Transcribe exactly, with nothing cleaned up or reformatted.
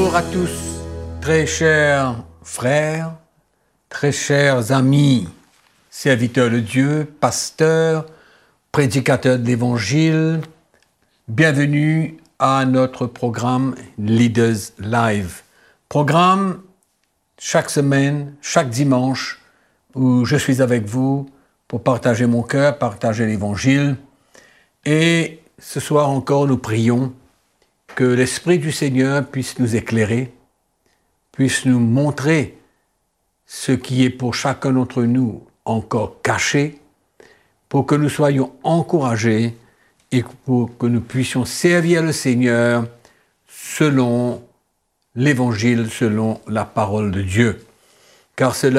Bonjour à tous, très chers frères, très chers amis, serviteurs de Dieu, pasteurs, prédicateurs de l'Évangile. Bienvenue à notre programme Leaders Live. Programme chaque semaine, chaque dimanche, où je suis avec vous pour partager mon cœur, partager l'Évangile. Et ce soir encore, nous prions que l'Esprit du Seigneur puisse nous éclairer, puisse nous montrer ce qui est pour chacun d'entre nous encore caché, pour que nous soyons encouragés et pour que nous puissions servir le Seigneur selon l'Évangile, selon la parole de Dieu. Car cela